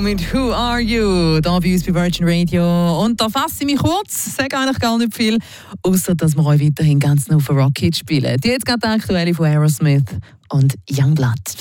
mit Who Are You? Hier bei uns bei Virgin Radio. Und da fasse ich mich kurz, sage eigentlich gar nicht viel, außer dass wir euch weiterhin ganz noch für Rocket spielen. Die jetzt gerade der aktuelle von Aerosmith und Youngblood.